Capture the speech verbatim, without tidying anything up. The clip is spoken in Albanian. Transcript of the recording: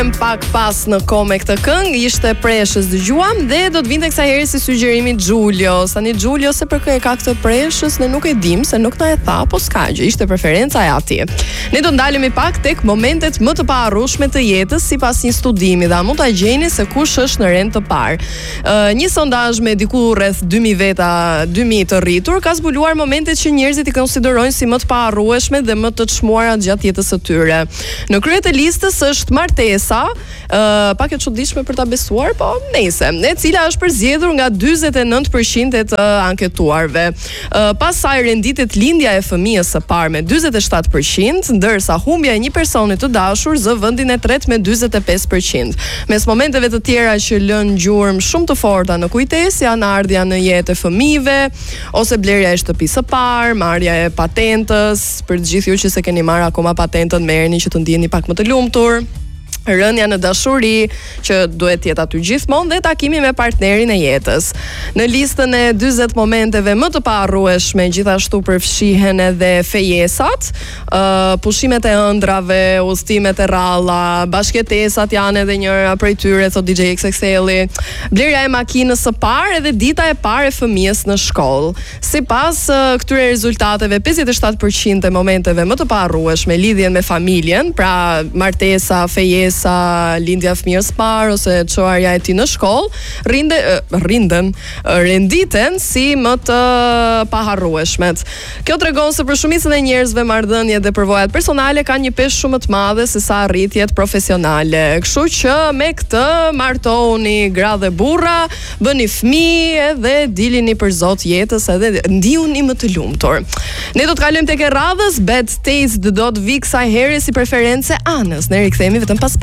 Pak pas në kohë me këtë këngë, ishte preshës dëgjuam dhe do të vinte kësaj herë si sugjerimi Giulio. Tani Giulio se për kë e ka këtë preshës, ne nuk e dim se nuk na e tha, po s'ka gjë, ishte preferenca e atij. Ne do ndalemi pak tek momentet më të paharrueshme të jetës sipas një studimi dhe mund ta gjeni se kush është në rend të parë. Uh, një sondazh me diku rreth dy mijë veta, dy mijë të rritur ka zbuluar momentet që njerëzit i konsiderojnë si më të paharrueshme dhe më të çmuara gjatë jetës së tyre. Në krye të listës është martesa, uh, pak e çuditshme për ta besuar, po nejse, e cila është përzgjedhur nga dyzet e nëntë përqind e të anketuarve. Uh, pas saj renditet lindja e fëmijës së parë me dyzet e shtatë përqind, ndërsa humbja e një personi të dashur zë vendin e tretë me dyzet e pesë përqind. Mes momenteve të tjera që lën gjurmë shumë të forta në kujtesë janë ardhja në jetë e fëmijëve, ose blerja e shtëpisë së parë, marrja e patentës, për të gjithë ju që se keni marrë akoma patentën, merrni që të ndiheni pak më të lumtur. Rënja në dashuri që duhet të jetë aty gjithmonë dhe takimi me partnerin e jetës. Në listën e dyzet momenteve më të paharrueshme gjithashtu përfshihen edhe fejesat, uh, pushimet e ëndrave, udhëtimet e rralla, bashkëtesat janë edhe njëra prej tyre, thot D J X X L-i, blerja e makinës së parë edhe dita e parë e fëmijës në shkollë. Sipas uh, këtyre rezultateve, pesëdhjetë e shtatë përqind e momenteve më të paharrueshme lidhjen me familjen, pra martesa, fejesa, sa lindja fëmijës parë ose çuarja e tij në shkollë, rinde rinden, renditen si më të paharrueshmet. Kjo tregon se për shumicën e njerëzve marrëdhëniet dhe përvojat personale kanë një peshë shumë të madhe se sa arritjet profesionale. Kështu që me këtë martohuni gra dhe burra, bëni fëmijë dhe dilini për Zot jetës edhe ndihuni më të lumtur. Ne do të kalojmë tek e radhës, Bad Taste do të vi kësaj herë si preferencë Anës. Ne rikthehemi vetëm pas